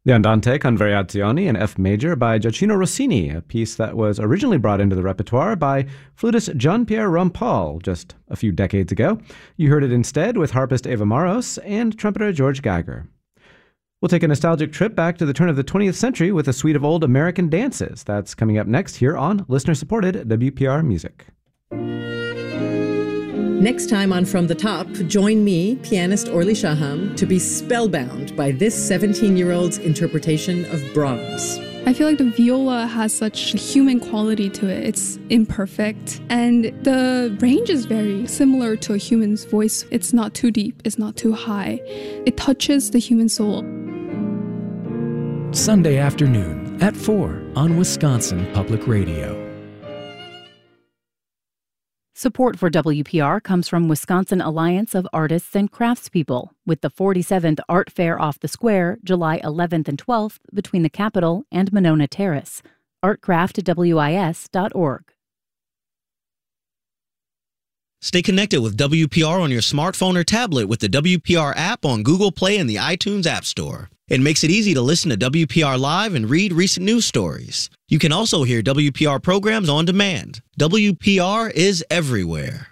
The Andante con Variazioni in F major by Gioacchino Rossini, a piece that was originally brought into the repertoire by flutist Jean-Pierre Rampal just a few decades ago. You heard it instead with harpist Eva Maros and trumpeter George Geiger. We'll take a nostalgic trip back to the turn of the 20th century with a suite of old American dances. That's coming up next here on listener-supported WPR Music. Next time on From the Top, join me, pianist Orly Shaham, to be spellbound by this 17-year-old's interpretation of Brahms. I feel like the viola has such a human quality to it. It's imperfect, and the range is very similar to a human's voice. It's not too deep, it's not too high. It touches the human soul. Sunday afternoon at 4 on Wisconsin Public Radio. Support for WPR comes from Wisconsin Alliance of Artists and Craftspeople, with the 47th Art Fair off the Square, July 11th and 12th, between the Capitol and Monona Terrace. artcraftwis.org. Stay connected with WPR on your smartphone or tablet with the WPR app on Google Play and the iTunes App Store. It makes it easy to listen to WPR Live and read recent news stories. You can also hear WPR programs on demand. WPR is everywhere.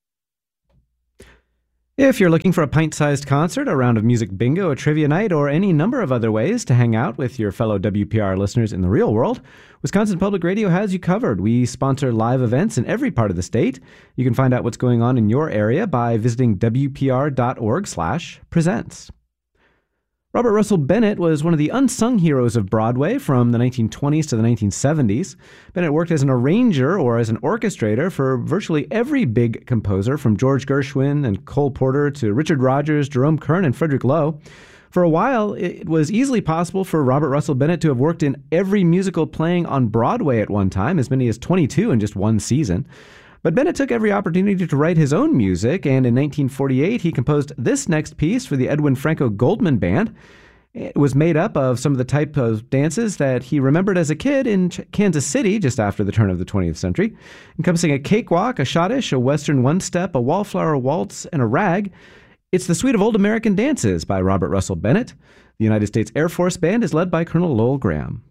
If you're looking for a pint-sized concert, a round of music bingo, a trivia night, or any number of other ways to hang out with your fellow WPR listeners in the real world, Wisconsin Public Radio has you covered. We sponsor live events in every part of the state. You can find out what's going on in your area by visiting wpr.org/presents. Robert Russell Bennett was one of the unsung heroes of Broadway from the 1920s to the 1970s. Bennett worked as an arranger or as an orchestrator for virtually every big composer, from George Gershwin and Cole Porter to Richard Rodgers, Jerome Kern, and Frederick Loewe. For a while, it was easily possible for Robert Russell Bennett to have worked in every musical playing on Broadway at one time, as many as 22 in just one season. But Bennett took every opportunity to write his own music, and in 1948 he composed this next piece for the Edwin Franco Goldman Band. It was made up of some of the type of dances that he remembered as a kid in Kansas City just after the turn of the 20th century, encompassing a cakewalk, a schottische, a western one-step, a wallflower waltz, and a rag. It's the Suite of Old American Dances by Robert Russell Bennett. The United States Air Force Band is led by Colonel Lowell Graham.